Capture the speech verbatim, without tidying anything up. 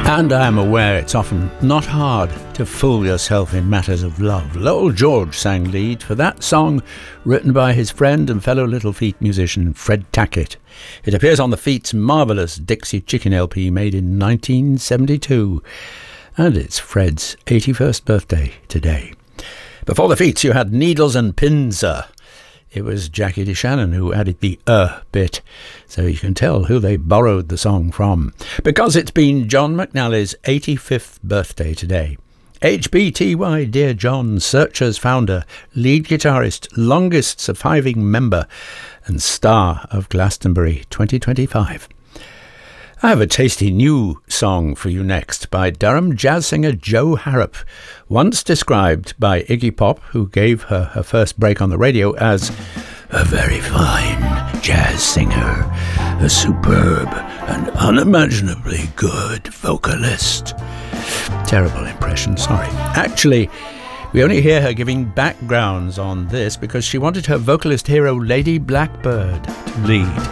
And I am aware it's often not hard to fool yourself in matters of love. Lowell George sang lead for that song, written by his friend and fellow Little Feat musician Fred Tackett. It appears on the Feat's marvellous Dixie Chicken L P made in nineteen seventy-two. And it's Fred's eighty-first birthday today. Before the Feats, you had Needles and Pins. It was Jackie DeShannon who added the uh bit, so you can tell who they borrowed the song from. Because it's been John McNally's eighty-fifth birthday today. H B T Y Dear John, Searchers founder, lead guitarist, longest surviving member, and star of Glastonbury twenty twenty-five. I have a tasty new song for you next by Durham jazz singer Jo Harrop, once described by Iggy Pop, who gave her her first break on the radio, as a very fine jazz singer, a superb and unimaginably good vocalist. Terrible impression, sorry. Actually, we only hear her giving backgrounds on this because she wanted her vocalist hero Lady Blackbird to lead.